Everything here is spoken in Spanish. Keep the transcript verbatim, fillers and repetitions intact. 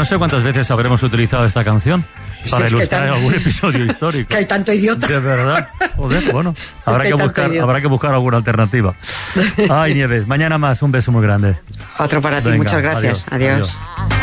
sé cuántas veces habremos utilizado esta canción para sí, ilustrar tan... algún episodio histórico. Que hay tanto idiota. De verdad. Joder, bueno, habrá que, que buscar, habrá que buscar alguna alternativa. Ay, Nieves, mañana más, un beso muy grande. Otro para ti, Venga, muchas gracias. Adiós. adiós. adiós.